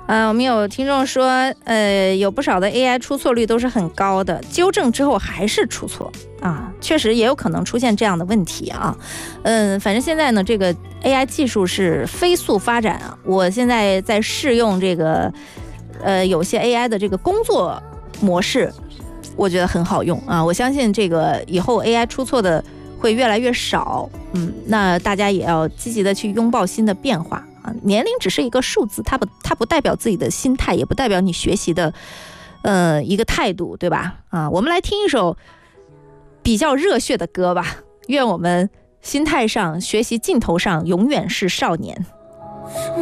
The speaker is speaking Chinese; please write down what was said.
我们有听众说，有不少的 AI 出错率都是很高的，纠正之后还是出错啊，确实也有可能出现这样的问题啊。反正现在呢，这个 AI 技术是飞速发展啊。我现在在试用这个，有些 AI 的这个工作模式，我觉得很好用啊。我相信这个以后 AI 出错的会越来越少，那大家也要积极的去拥抱新的变化。年龄只是一个数字，它不代表自己的心态，也不代表你学习的一个态度，对吧？我们来听一首比较热血的歌吧。愿我们心态上、学习劲头上永远是少年。